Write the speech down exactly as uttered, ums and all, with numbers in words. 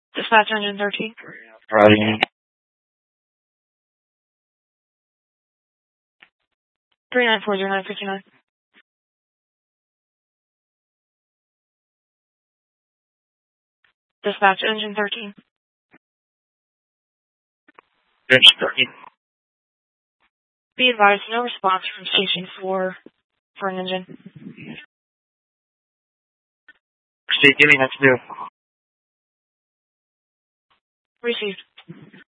Dispatch engine thirteen. Routing. three nine four zero nine five nine. Dispatch engine thirteen. Engine thirteen. Be advised, no response from station four for an engine. Steve, give me next new. Received.